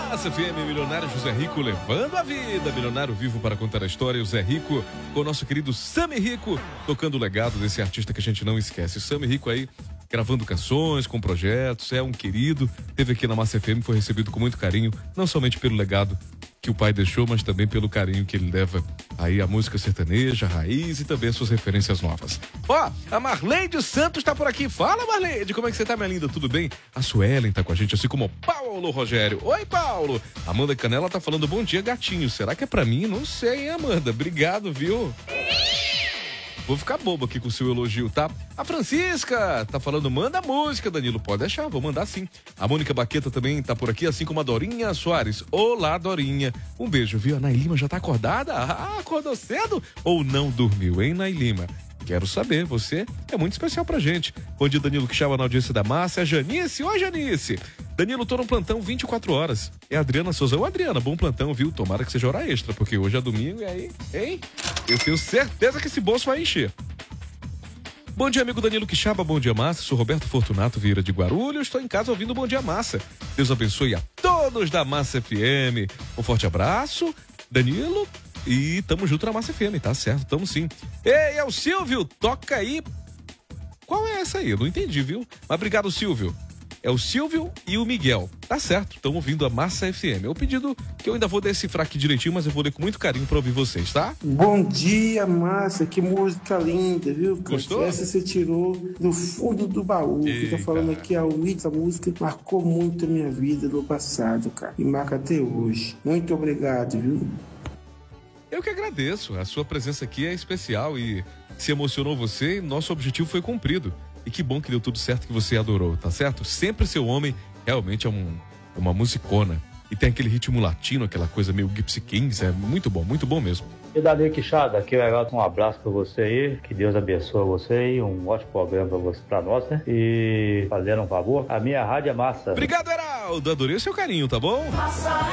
Massa FM, milionário José Rico levando a vida. Milionário vivo para contar a história. O Zé Rico com o nosso querido Sami Rico, tocando o legado desse artista que a gente não esquece. Sami Rico aí gravando canções, com projetos, é um querido. Teve aqui na Massa FM, foi recebido com muito carinho, não somente pelo legado que o pai deixou, mas também pelo carinho que ele leva aí a música sertaneja, a raiz e também as suas referências novas. Ó, a Marleide Santos tá por aqui. Fala, Marleide, como é que você tá, minha linda? Tudo bem? A Suelen tá com a gente, assim como o Paulo Rogério. Oi, Paulo. Amanda Canela tá falando bom dia, gatinho. Será que é pra mim? Não sei, hein, Amanda? Obrigado, viu? Vou ficar bobo aqui com o seu elogio, tá? A Francisca tá falando, manda música, Danilo. Pode deixar, vou mandar sim. A Mônica Baqueta também tá por aqui, assim como a Dorinha Soares. Olá, Dorinha. Um beijo, viu? A Nay Lima já tá acordada? Ah, acordou cedo? Ou não dormiu, hein, Nay Lima? Quero saber, você é muito especial pra gente. Bom dia, Danilo, que chama na audiência da massa. É a Janice. Oi, Janice. Danilo, tô no plantão 24 horas. É a Adriana Souza. Ô, Adriana, bom plantão, viu? Tomara que seja hora extra, porque hoje é domingo e aí, hein? Eu tenho certeza que esse bolso vai encher. Bom dia, amigo Danilo Quixaba, bom dia, massa. Sou Roberto Fortunato Vieira de Guarulhos. Estou em casa ouvindo Bom Dia Massa. Deus abençoe a todos da Massa FM. Um forte abraço, Danilo. E tamo junto na Massa FM, tá certo? Tamo sim. Ei, é o Silvio, toca aí. Qual é essa aí? Eu não entendi, viu? Mas obrigado, Silvio. É o Silvio e o Miguel. Tá certo, estão ouvindo a Massa FM. É o pedido que eu ainda vou decifrar aqui direitinho, mas eu vou ler com muito carinho pra ouvir vocês, tá? Bom dia, Massa. Que música linda, viu? Gostou? Essa você tirou do fundo do baú. Que eu tô falando aqui, a essa música marcou muito a minha vida no passado, cara. E marca até hoje. Muito obrigado, viu? Eu que agradeço. A sua presença aqui é especial e se emocionou você e nosso objetivo foi cumprido. E que bom que deu tudo certo, que você adorou, tá certo? Sempre Seu Homem realmente é uma musicona. E tem aquele ritmo latino, aquela coisa meio Gypsy Kings, é muito bom mesmo. E Danilo Quixada, aqui eu legal um abraço pra você aí, que Deus abençoe você e um ótimo programa pra nós, né? E fazendo um favor, a minha rádio é massa. Obrigado, Heraldo, adorei o seu carinho, tá bom?